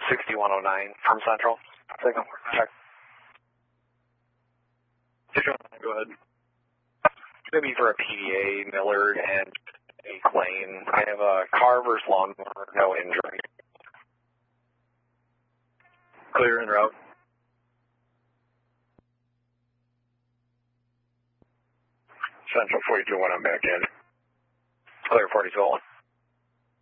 6109 from Central. Signal. Check. 6109, go ahead. Maybe for a PDA, Millard, and a Lane. I have a car versus lawnmower, no injury. Clear en route. Central 42-1, I'm back in. Clear 42-1.